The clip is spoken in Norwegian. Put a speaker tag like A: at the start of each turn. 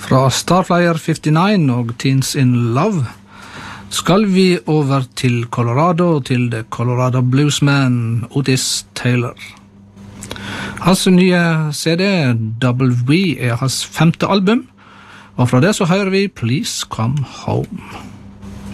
A: Fra Starflyer 59 og Teens in Love skal vi over til Colorado, til The Colorado Bluesman Otis Taylor. Hans nye CD, Double V, er hans 5. album, og fra det så hører vi Please Come Home.